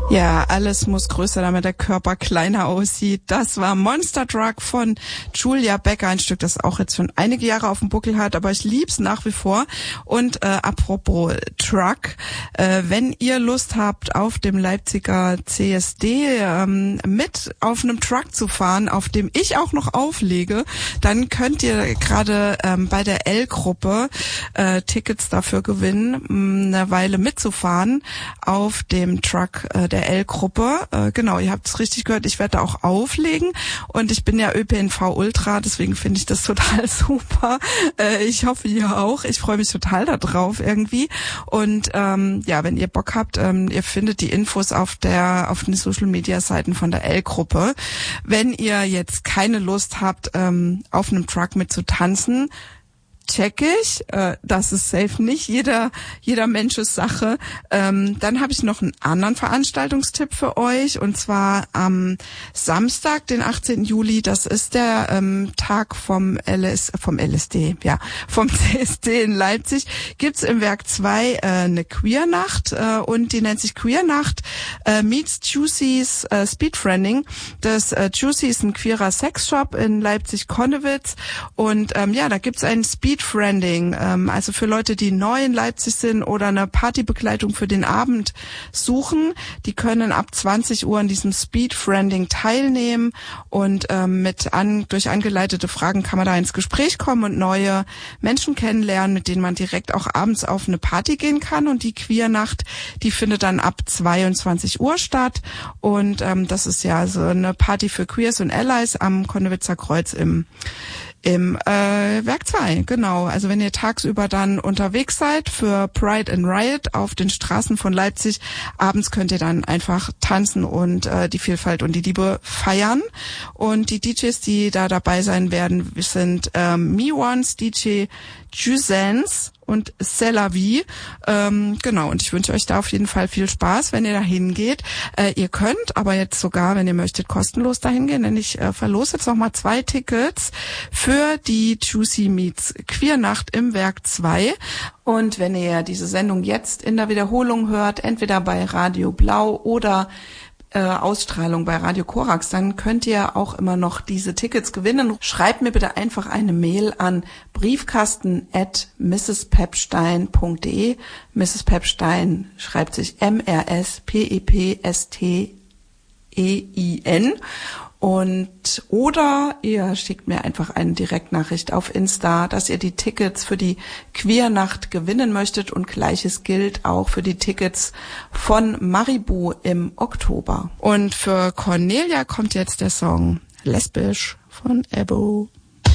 Ja, alles muss größer, damit der Körper kleiner aussieht. Das war Monster Truck von Julia Becker, ein Stück, das auch jetzt schon einige Jahre auf dem Buckel hat, aber ich lieb's nach wie vor. Und apropos Truck, wenn ihr Lust habt, auf dem Leipziger CSD mit auf einem Truck zu fahren, auf dem ich auch noch auflege, dann könnt ihr gerade bei der L-Gruppe Tickets dafür gewinnen, eine Weile mitzufahren auf dem Truck der L-Gruppe. Genau, ihr habt es richtig gehört, ich werde da auch auflegen und ich bin ja ÖPNV Ultra, deswegen finde ich das total super. Ich hoffe, ihr auch. Ich freue mich total da drauf irgendwie. Und ja, wenn ihr Bock habt, ihr findet die Infos auf den Social-Media-Seiten von der L-Gruppe. Wenn ihr jetzt keine Lust habt, auf einem Truck mit zu tanzen, check ich, das ist safe nicht jeder Mensches Sache. Dann habe ich noch einen anderen Veranstaltungstipp für euch, und zwar am Samstag, den 18. Juli, das ist der Tag vom CSD in Leipzig, gibt's im Werk 2 eine Queer-Nacht und die nennt sich Queer-Nacht meets Juicy's Speedfriending. Das Juicy ist ein queerer Sexshop in Leipzig-Konnewitz und ja, da gibt's einen Speedfriending, also für Leute, die neu in Leipzig sind oder eine Partybegleitung für den Abend suchen, die können ab 20 Uhr an diesem Speedfriending teilnehmen und durch angeleitete Fragen kann man da ins Gespräch kommen und neue Menschen kennenlernen, mit denen man direkt auch abends auf eine Party gehen kann. Und die Queer-Nacht, die findet dann ab 22 Uhr statt und das ist ja so eine Party für Queers und Allies am Konnewitzer Kreuz im Werk 2, genau. Also wenn ihr tagsüber dann unterwegs seid für Pride and Riot auf den Straßen von Leipzig, abends könnt ihr dann einfach tanzen und die Vielfalt und die Liebe feiern. Und die DJs, die da dabei sein werden, sind Me-Ones, DJ Jusens und C'est la vie. Genau, und ich wünsche euch da auf jeden Fall viel Spaß, wenn ihr da hingeht. Ihr könnt aber jetzt sogar, wenn ihr möchtet, kostenlos dahin gehen, denn ich verlose jetzt nochmal 2 Tickets für die Juicy Meets Queer-Nacht im Werk 2. Und wenn ihr diese Sendung jetzt in der Wiederholung hört, entweder bei Radio Blau oder Ausstrahlung bei Radio Korax, dann könnt ihr auch immer noch diese Tickets gewinnen. Schreibt mir bitte einfach eine Mail an briefkasten@mrspepstein.de. Mrs. Pepstein schreibt sich MRSPEPSTEIN. Oder ihr schickt mir einfach eine Direktnachricht auf Insta, dass ihr die Tickets für die Queer-Nacht gewinnen möchtet, und Gleiches gilt auch für die Tickets von Maribu im Oktober. Und für Cornelia kommt jetzt der Song Lesbisch von Ebo.